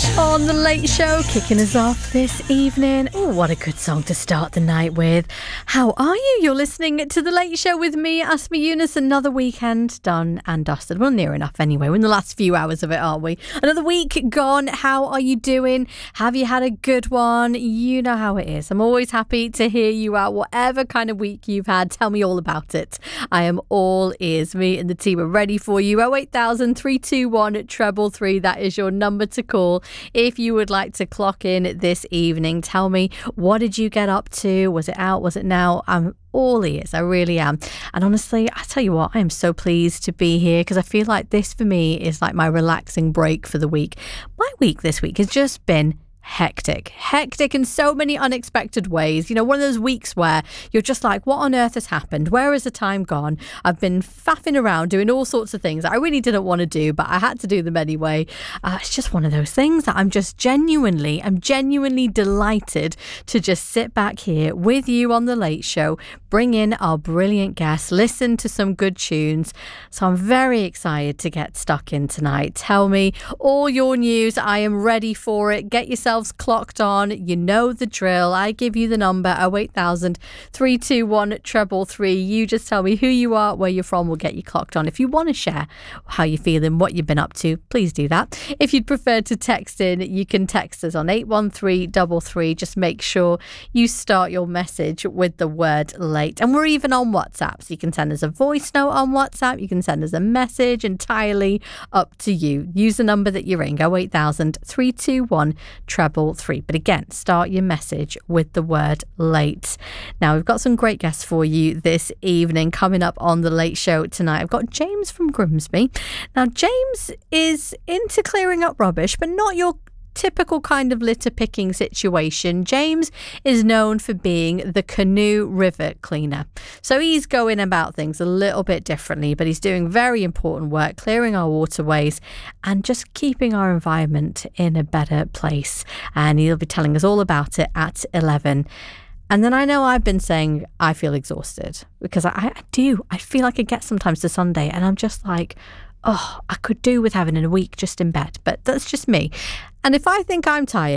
On The Late Show, kicking us off this evening. Oh, what a good song to start the night with. How are you? You're listening to The Late Show with me, Asma Yunus. Another weekend done and dusted. Well, near enough anyway. We're in the last few hours of it, aren't we? Another week gone. How are you doing? Have you had a good one? You know how it is. I'm always happy to hear you out. Whatever kind of week you've had, tell me all about it. I am all ears. Me and the team are ready for you. 08000 321 333. That is your number to call. If you would like to clock in this evening, tell me, what did you get up to? Was it out? Was it now? I'm all ears. I really am. And honestly, I tell you what, I am so pleased to be here because I feel like this for me is like my relaxing break for the week. My week this week has just been hectic in so many unexpected ways. You know, one of those weeks where you're just like, what on earth has happened? Where has the time gone? I've been faffing around doing all sorts of things that I really didn't want to do, but I had to do them anyway. It's just one of those things that I'm genuinely delighted to just sit back here with you on The Late Show, bring in our brilliant guests, listen to some good tunes. So I'm very excited to get stuck in tonight. Tell me all your news. I am ready for it. Get yourselves clocked on. You know the drill. I give you the number 08000 321 333. You just tell me who you are, where you're from. We'll get you clocked on. If you want to share how you're feeling, what you've been up to, please do that. If you'd prefer to text in, you can text us on 81333. Just make sure you start your message with the word late. And we're even on WhatsApp, so you can send us a voice note on WhatsApp. You can send us a message, entirely up to you. Use the number that you're in, 08000 321 333. But again, start your message with the word late. Now, we've got some great guests for you this evening coming up on The Late Show tonight. I've got James from Grimsby. Now, James is into clearing up rubbish, but not your typical kind of litter picking situation. James is known for being the canoe river cleaner. So he's going about things a little bit differently, but he's doing very important work, clearing our waterways and just keeping our environment in a better place. And he'll be telling us all about it at 11. And then I know I've been saying I feel exhausted because I do. I feel like I get sometimes to Sunday and I'm just like, oh, I could do with having a week just in bed, but that's just me. And if I think I'm tired,